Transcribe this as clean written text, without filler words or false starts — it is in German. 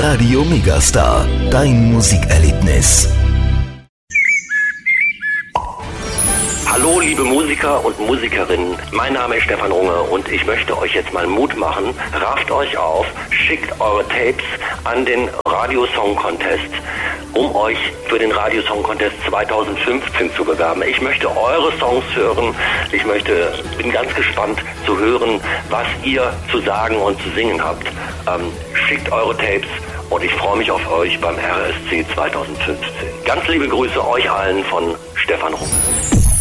Radio Megastar, dein Musikerlebnis. Hallo liebe Musiker und Musikerinnen, mein Name ist Stefan Runge und ich möchte euch jetzt mal Mut machen. Rafft euch auf, schickt eure Tapes an den Radio Song Contest, um euch für den Radio Song Contest 2015 zu bewerben. Ich möchte eure Songs hören, bin ganz gespannt zu hören, was ihr zu sagen und zu singen habt. Schickt eure Tapes und ich freue mich auf euch beim RSC 2015. Ganz liebe Grüße euch allen von Stefan Runge.